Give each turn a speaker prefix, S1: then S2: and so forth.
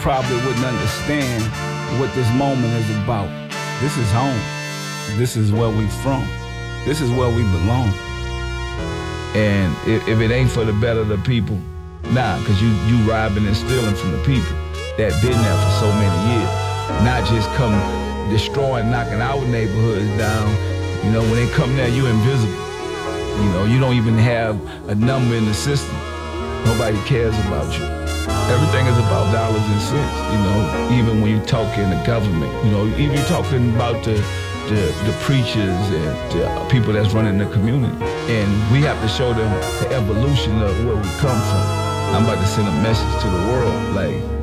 S1: probably wouldn't understand what this moment is about. This is home. This is where we from. This is where we belong.
S2: And if it ain't for the better of the people, nah, because you robbing and stealing from the people that been there for so many years. Not just come destroying, knocking our neighborhoods down. You know, when they come there, you invisible. You know, you don't even have a number in the system. Nobody cares about you. Everything is about dollars and cents, you know, even when you talk in the government, you know, even you talking about the preachers and the people that's running the community. And we have to show them the evolution of where we come from. I'm about to send a message to the world, like,